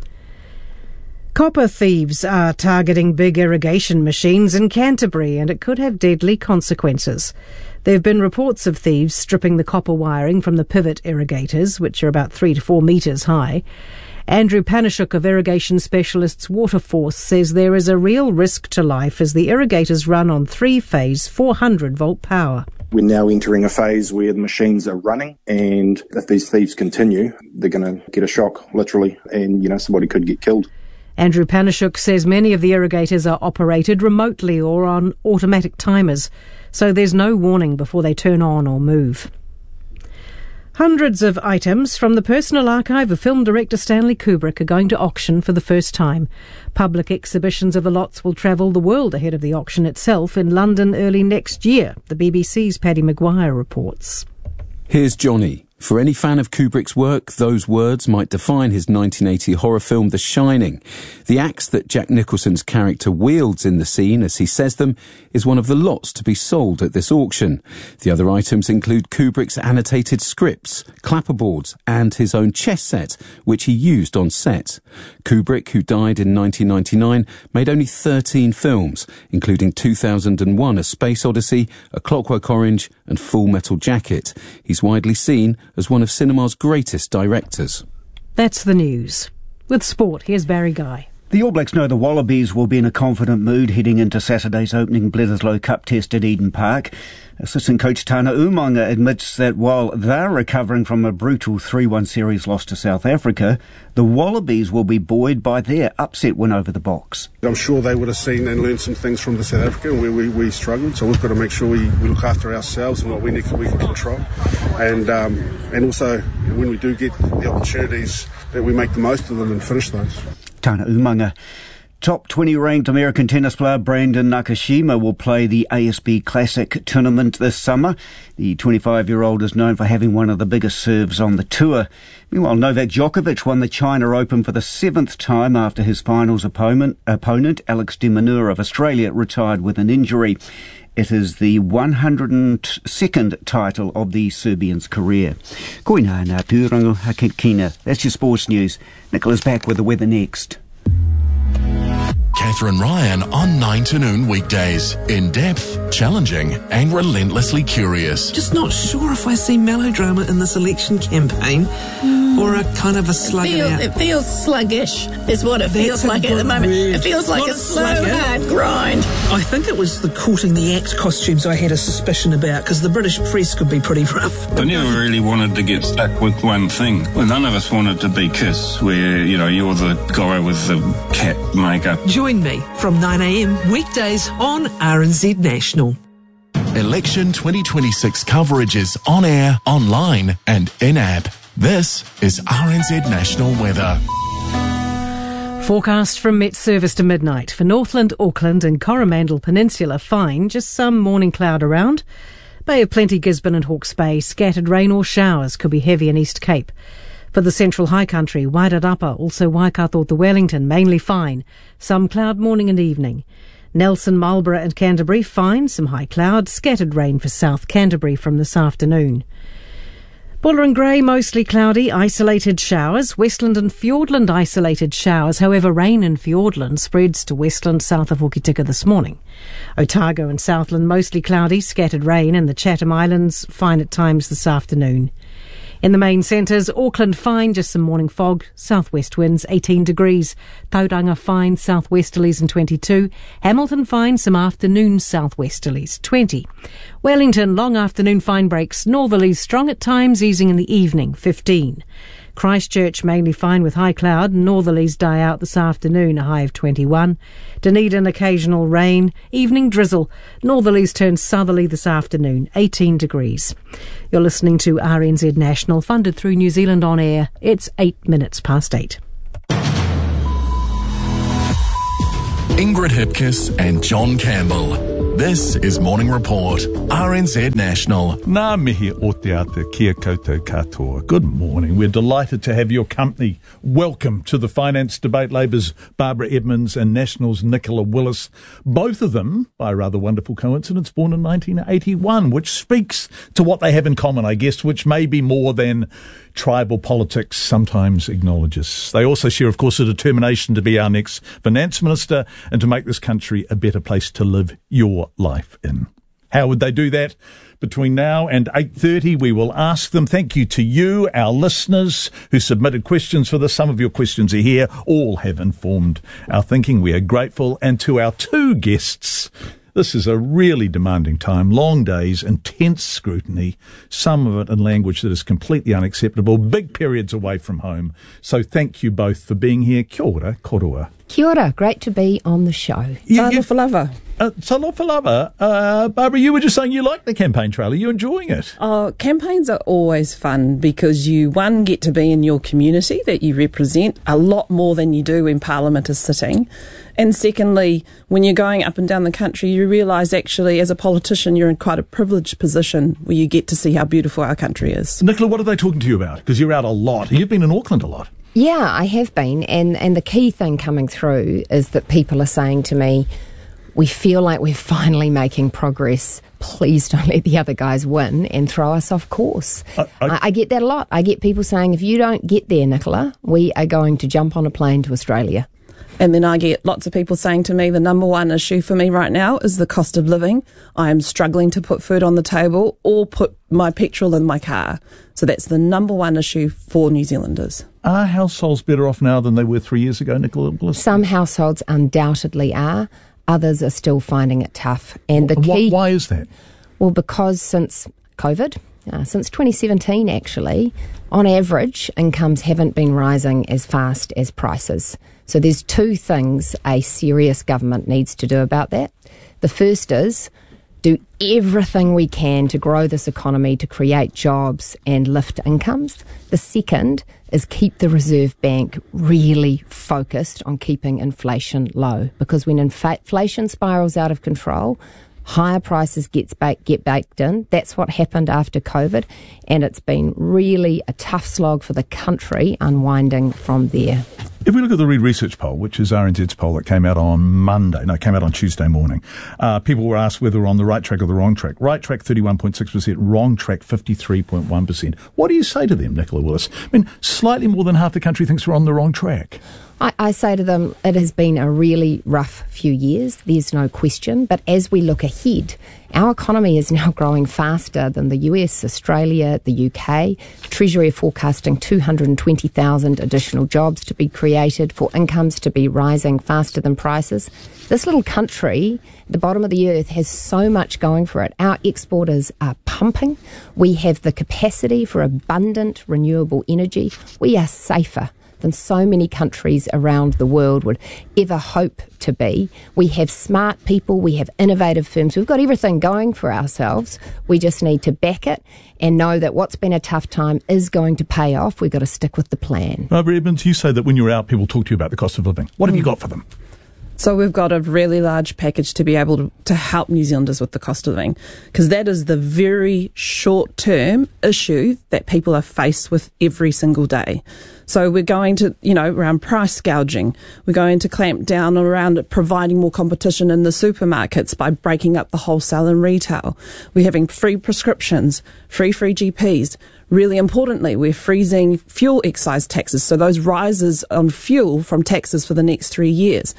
Copper thieves are targeting big irrigation machines in Canterbury and it could have deadly consequences. There have been reports of thieves stripping the copper wiring from the pivot irrigators, which are about 3 to 4 metres high. Andrew Panishuk of irrigation specialists Waterforce says there is a real risk to life as the irrigators run on 3-phase 400-volt power. We're now entering a phase where the machines are running, and if these thieves continue, they're going to get a shock, literally, and, somebody could get killed. Andrew Panishuk says many of the irrigators are operated remotely or on automatic timers, so there's no warning before they turn on or move. Hundreds of items from the personal archive of film director Stanley Kubrick are going to auction for the first time. Public exhibitions of the lots will travel the world ahead of the auction itself in London early next year, the BBC's Paddy Maguire reports. Here's Johnny. For any fan of Kubrick's work, those words might define his 1980 horror film The Shining. The axe that Jack Nicholson's character wields in the scene as he says them is one of the lots to be sold at this auction. The other items include Kubrick's annotated scripts, clapperboards and his own chess set, which he used on set. Kubrick, who died in 1999, made only 13 films, including 2001 A Space Odyssey, A Clockwork Orange and Full Metal Jacket. He's widely seen as one of cinema's greatest directors. That's the news. With sport, here's Barry Guy. The All Blacks know the Wallabies will be in a confident mood heading into Saturday's opening Bledisloe Cup test at Eden Park. Assistant coach Tana Umaga admits that while they're recovering from a brutal 3-1 series loss to South Africa, the Wallabies will be buoyed by their upset win over the Boks. I'm sure they would have seen and learned some things from the South Africa where we struggled, so we've got to make sure we look after ourselves and what we can control. And also, when we do get the opportunities, that we make the most of them and finish those. Tana Umaga. Top 20 ranked American tennis player Brandon Nakashima will play the ASB Classic tournament this summer. The 25-year-old is known for having one of the biggest serves on the tour. Meanwhile, Novak Djokovic won the China Open for the 7th time after his finals opponent Alex de Minaur of Australia retired with an injury. It is the 102nd title of the Serbian's career. Koina na pūrango hakikina. That's your sports news. Nicola's back with the weather next. Catherine Ryan on 9 to noon weekdays. In depth, challenging and relentlessly curious. Just not sure if I see melodrama in this election campaign or a kind of a slug it out. It feels sluggish is what it feels like at the moment. It feels like a slow, hard grind. I think it was the Courting the Act costumes I had a suspicion about because the British press could be pretty rough. I never really wanted to get stuck with one thing. Well, none of us wanted to be Kiss, where, you're the guy with the cat makeup. Join me from 9 a.m. weekdays on RNZ National. Election 2026 coverage is on air, online and in-app. This is RNZ National Weather. Forecast from Met Service to midnight. For Northland, Auckland and Coromandel Peninsula, fine, just some morning cloud around. Bay of Plenty, Gisborne and Hawke's Bay, scattered rain or showers could be heavy in East Cape. For the Central High Country, Wairarapa, also Waikato to Wellington, mainly fine. Some cloud morning and evening. Nelson, Marlborough and Canterbury, fine, some high cloud, scattered rain for South Canterbury from this afternoon. Buller and Grey, mostly cloudy, isolated showers. Westland and Fiordland, isolated showers. However, rain in Fiordland spreads to Westland, south of Hokitika this morning. Otago and Southland, mostly cloudy, scattered rain. And the Chatham Islands, fine at times this afternoon. In the main centres, Auckland fine, just some morning fog, southwest winds 18 degrees. Tauranga fine, southwesterlies and 22. Hamilton fine, some afternoon southwesterlies, 20. Wellington, long afternoon fine breaks, northerlies strong at times, easing in the evening, 15. Christchurch mainly fine with high cloud, northerlies die out this afternoon, a high of 21. Dunedin occasional rain, evening drizzle, northerlies turn southerly this afternoon, 18 degrees. You're listening to RNZ National, funded through New Zealand On Air. It's 8 minutes past 8. Ingrid Hipkiss and John Campbell. This is Morning Report, RNZ National. Ngā mihi o te ata kia koutou katoa. Good morning. We're delighted to have your company. Welcome to the Finance Debate. Labour's Barbara Edmonds and National's Nicola Willis. Both of them, by a rather wonderful coincidence, born in 1981, which speaks to what they have in common, I guess, which may be more than tribal politics sometimes acknowledges. They also share, of course, a determination to be our next finance minister and to make this country a better place to live your life in. How would they do that? Between now and 8:30, we will ask them. Thank you to you, our listeners, who submitted questions for this. Some of your questions are here. All have informed our thinking. We are grateful. And to our two guests, this is a really demanding time, long days, intense scrutiny, some of it in language that is completely unacceptable, big periods away from home. So thank you both for being here. Kia ora, korua. Kia ora, great to be on the show. Talofa lava. Barbara, you were just saying you like the campaign trail. Are you enjoying it? Oh, campaigns are always fun because you, one, get to be in your community that you represent a lot more than you do when Parliament is sitting. And secondly, when you're going up and down the country, you realise actually as a politician you're in quite a privileged position where you get to see how beautiful our country is. Nicola, what are they talking to you about? Because you're out a lot. You've been in Auckland a lot. Yeah, I have been. And the key thing coming through is that people are saying to me, we feel like we're finally making progress. Please don't let the other guys win and throw us off course. I get that a lot. I get people saying, if you don't get there, Nicola, we are going to jump on a plane to Australia. And then I get lots of people saying to me, the number one issue for me right now is the cost of living. I am struggling to put food on the table or put my petrol in my car. So that's the number one issue for New Zealanders. Are households better off now than they were 3 years ago, Nicola Willis? Some households undoubtedly are. Others are still finding it tough. And the key... Why is that? Well, because since COVID, since 2017 actually, on average, incomes haven't been rising as fast as prices. So there's two things a serious government needs to do about that. The first is do everything we can to grow this economy, to create jobs and lift incomes. The second is keep the Reserve Bank really focused on keeping inflation low, because when inflation spirals out of control, higher prices get baked in. That's what happened after COVID, and it's been really a tough slog for the country unwinding from there. If we look at the Reid Research poll, which is RNZ's poll that came out on Tuesday morning, people were asked whether we're on the right track or the wrong track. Right track 31.6%, wrong track 53.1%. What do you say to them, Nicola Willis? I mean, slightly more than half the country thinks we're on the wrong track. I say to them, it has been a really rough few years, there's no question, but as we look ahead, our economy is now growing faster than the US, Australia, the UK. Treasury are forecasting 220,000 additional jobs to be created, for incomes to be rising faster than prices. This little country, the bottom of the earth, has so much going for it. Our exporters are pumping. We have the capacity for abundant renewable energy. We are safer than so many countries around the world would ever hope to be. We have smart people, we have innovative firms, we've got everything going for ourselves. We just need to back it and know that what's been a tough time is going to pay off. We've got to stick with the plan. Barbara Edmonds, you say that when you're out, people talk to you about the cost of living. What have you got for them? So we've got a really large package to be able to help New Zealanders with the cost of living, because that is the very short-term issue that people are faced with every single day. So we're going to, around price gouging. We're going to clamp down around providing more competition in the supermarkets by breaking up the wholesale and retail. We're having free prescriptions, free GPs. Really importantly, we're freezing fuel excise taxes, so those rises on fuel from taxes for the next 3 years. And if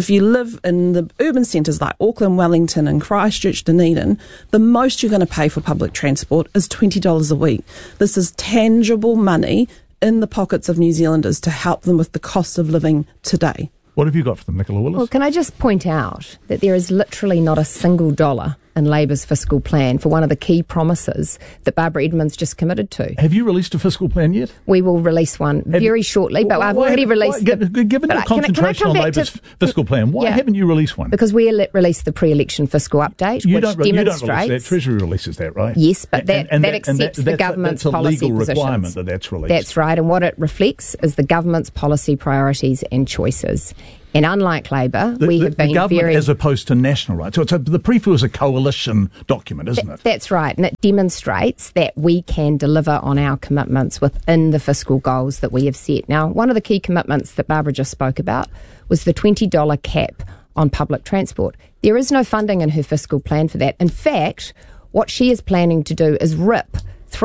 If you live in the urban centres like Auckland, Wellington and Christchurch, Dunedin, the most you're going to pay for public transport is $20 a week. This is tangible money in the pockets of New Zealanders to help them with the cost of living today. What have you got for them, Nicola Willis? Well, can I just point out that there is literally not a single dollar in Labour's fiscal plan for one of the key promises that Barbara Edmonds just committed to. Have you released a fiscal plan yet? We will release one very shortly, but I've already released... Given your concentration on Labour's fiscal plan, why haven't you released one? Because we released the pre-election fiscal update, you which don't demonstrates... You don't release that. Treasury releases that, right? Yes, but that accepts the government's policy positions. That's a legal requirement that's released. That's right, and what it reflects is the government's policy priorities and choices. And unlike Labor, we have been the government very... as opposed to national, right? So the pre-fill is a coalition document, isn't it? That's right. And it demonstrates that we can deliver on our commitments within the fiscal goals that we have set. Now, one of the key commitments that Barbara just spoke about was the $20 cap on public transport. There is no funding in her fiscal plan for that. In fact, what she is planning to do is rip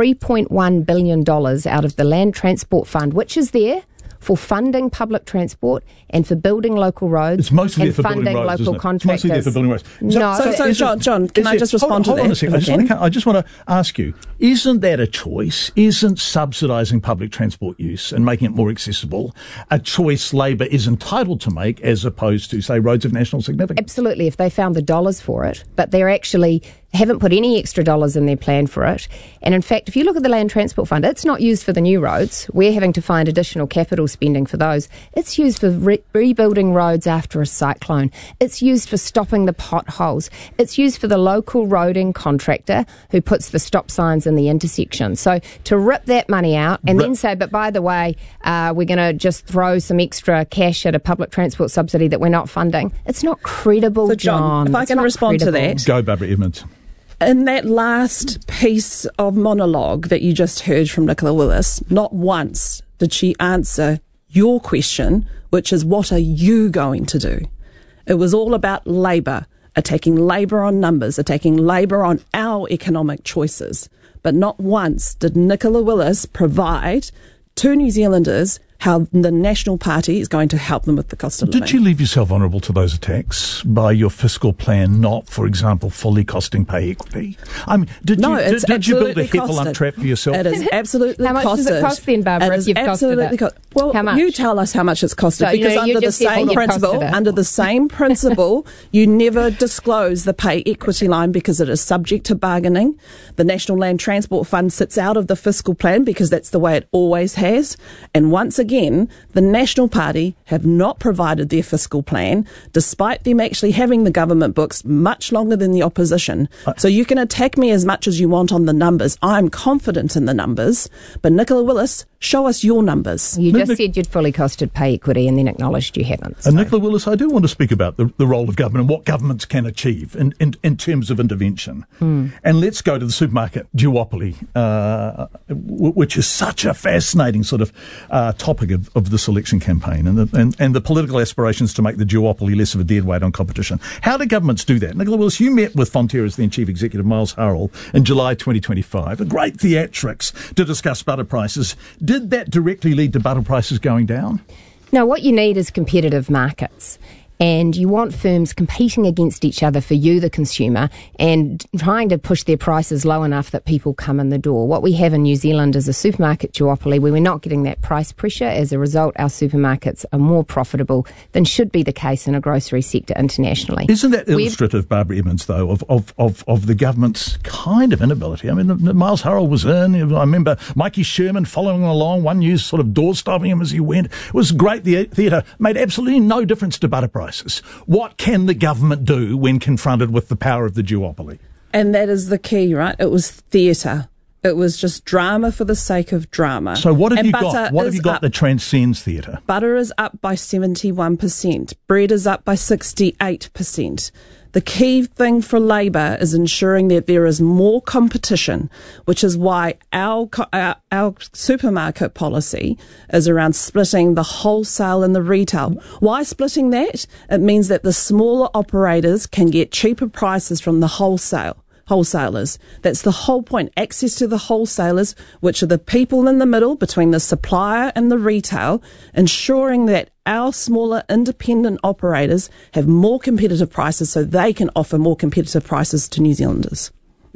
$3.1 billion out of the Land Transport Fund, which is there for funding public transport and for building local roads. It's mostly and there for funding building roads, local contractors. It's mostly there for building roads. No. John, can I just respond to that? Hold on a second. I just want to ask you, isn't that a choice? Isn't subsidising public transport use and making it more accessible a choice Labor is entitled to make as opposed to, say, roads of national significance? Absolutely, if they found the dollars for it, but they're actually haven't put any extra dollars in their plan for it. And in fact, if you look at the Land Transport Fund, it's not used for the new roads. We're having to find additional capital spending for those. It's used for rebuilding roads after a cyclone. It's used for stopping the potholes. It's used for the local roading contractor who puts the stop signs in the intersection. So to rip that money out and then say, but by the way, we're going to just throw some extra cash at a public transport subsidy that we're not funding, it's not credible, so John. If I can respond to that. Go, Barbara Edmonds. In that last piece of monologue that you just heard from Nicola Willis, not once did she answer your question, which is, what are you going to do? It was all about Labor, attacking Labor on numbers, attacking Labor on our economic choices. But not once did Nicola Willis provide to New Zealanders how the National Party is going to help them with the cost of living. Did you leave yourself vulnerable to those attacks by your fiscal plan not, for example, fully costing pay equity? I mean, did you build a Heffalump trap for yourself? It is absolutely costed. How much does it cost then, Barbara, if you've costed it? Well, how much? You tell us how much it's costed, So, because under the same principle, you never disclose the pay equity line because it is subject to bargaining. The National Land Transport Fund sits out of the fiscal plan because that's the way it always has. And once again, the National Party have not provided their fiscal plan, despite them actually having the government books much longer than the opposition. So you can attack me as much as you want on the numbers. I'm confident in the numbers, but Nicola Willis, show us your numbers. You just said you'd fully costed pay equity and then acknowledged you haven't. So. And Nicola Willis, I do want to speak about the role of government and what governments can achieve in terms of intervention. And let's go to the supermarket duopoly, which is such a fascinating sort of topic of this election campaign, and the political aspirations to make the duopoly less of a deadweight on competition. How do governments do that? Nicola Willis, you met with Fonterra's then Chief Executive Miles Hurrell in July 2025, a great theatrics to discuss butter prices. Did that directly lead to butter prices going down? No, what you need is competitive markets. And you want firms competing against each other for you, the consumer, and trying to push their prices low enough that people come in the door. What we have in New Zealand is a supermarket duopoly where we're not getting that price pressure. As a result, our supermarkets are more profitable than should be the case in a grocery sector internationally. Isn't that illustrative, Barbara Edmonds, though, of the government's kind of inability? I mean, Miles Hurrell was in. I remember Mikey Sherman following along, One News sort of doorstopping him as he went. It was great. The theatre made absolutely no difference to butter prices. What can the government do when confronted with the power of the duopoly? And that is the key, right? It was theatre. It was just drama for the sake of drama. So what have you got? What have you got that transcends theatre? Butter is up by 71%. Bread is up by 68%. The key thing for Labor is ensuring that there is more competition, which is why our supermarket policy is around splitting the wholesale and the retail. Why splitting that? It means that the smaller operators can get cheaper prices from the wholesale. wholesalers. That's the whole point. Access to the wholesalers, which are the people in the middle between the supplier and the retail, ensuring that our smaller independent operators have more competitive prices so they can offer more competitive prices to New Zealanders.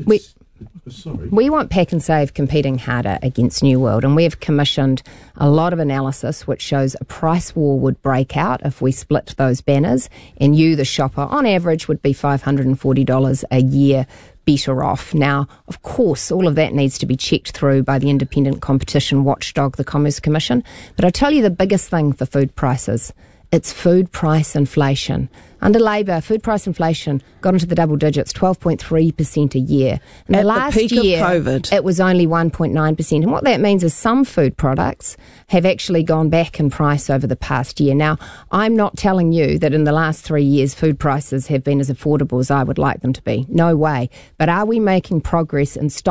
We want Pack and Save competing harder against New World, and we have commissioned a lot of analysis which shows a price war would break out if we split those banners, and you, the shopper, on average would be $540 a year better off. Now, of course, all of that needs to be checked through by the independent competition watchdog, the Commerce Commission. But I tell you the biggest thing for food prices, it's food price inflation. Under Labour, food price inflation got into the double digits, 12.3% a year. And At last the peak year, of COVID, it was only 1.9%. And what that means is some food products have actually gone back in price over the past year. Now, I'm not telling you that in the last 3 years food prices have been as affordable as I would like them to be. No way. But are we making progress in